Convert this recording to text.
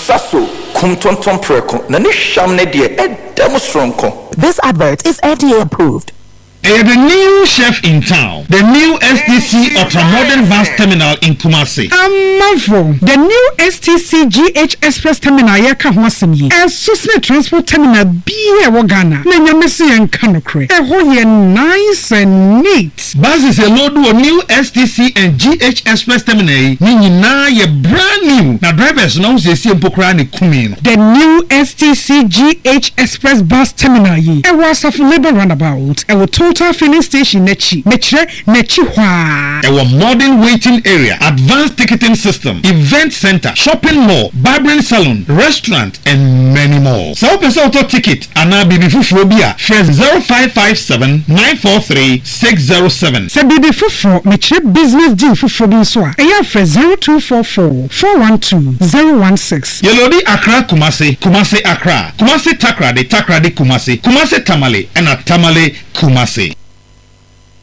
Saso kumtonton preko na ni sham ne de edam stronko. This advert is FDA approved. The new chef in town, the new STC Ultra-Modern Bus Terminal in Kumasi. The new STC GH Express Terminal yaka hwasemi. Susne Transport Terminal biye wagana. Na nyamesi yankanokre. Hoye nice and neat. Buses a load of new STC and GH Express Terminal. Nina ye brand new. Na drivers now se si mpokra ni kumino. The new STC GH Express Bus Terminal ye. Was of labor roundabout. Total filling station nechi hwa. Our modern waiting area, advanced ticketing system, event center, shopping mall, barbering salon, restaurant, and many more. So person auto ticket and now BB Fufrobia. First 0557 943 607. Se BB Fufro metre business deal Fufrobi soa. Eya for 0244 412 016. Yelodi Accra Kumasi, Kumasi Accra, Kumasi Takra de Kumasi, Kumasi Tamale, and a Tamale Kumasi.